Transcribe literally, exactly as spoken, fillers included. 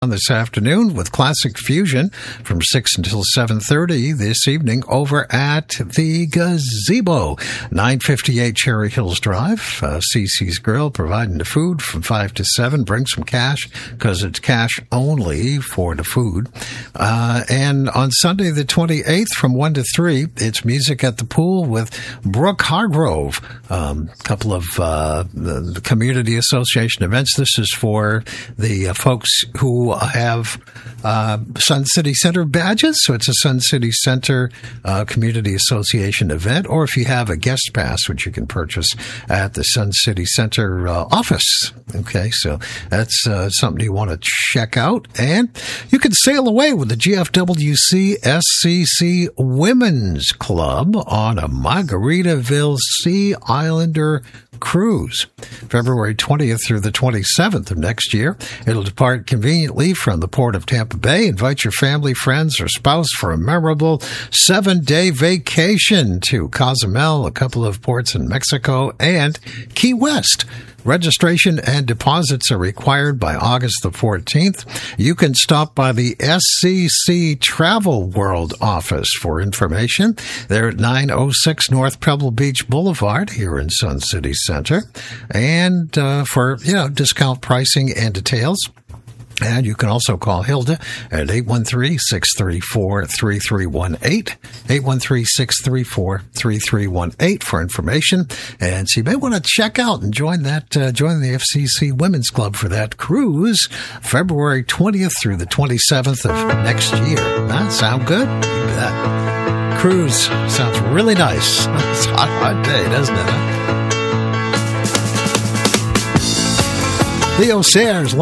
this afternoon with Classic Fusion from six until seven thirty this evening over at the Gazebo, nine fifty-eight Cherry Hills Drive. Uh, Cece's Grill providing the food from five to seven. Bring some cash because it's cash only for the food. Uh, and on Sunday the twenty-eighth from one to three, it's music at the pool with Brooke Hargrove. A um, couple of uh, the, the community association events. This is for the uh, folks who have uh, Sun City Center badges. So it's a Sun City Center uh, Community Association event. Or if you have a guest pass, which you can purchase at the Sun City Center uh, office. Okay, so that's uh, something you want to check out. And you can sail away with the G F W C S C C Women's Club on a Margaritaville Sea Islander cruise, February twentieth through the twenty-seventh of next year. It'll depart conveniently from the port of Tampa Bay. Invite your family, friends, or spouse for a memorable seven-day vacation to Cozumel, a couple of ports in Mexico, and Key West. Registration and deposits are required by August the fourteenth. You can stop by the S C C Travel World office for information. They're at nine oh six North Pebble Beach Boulevard here in Sun City Center. And uh, for, you know, discount pricing and details. And you can also call Hilda at eight one three, six three four, three three one eight, eight one three, six three four, three three one eight for information. And so you may want to check out and join that, uh, join the F C C Women's Club for that cruise, February twentieth through the twenty-seventh of next year. That sound good? You bet. Cruise sounds really nice. It's a hot, hot day, doesn't it? Huh? Leo Sayers.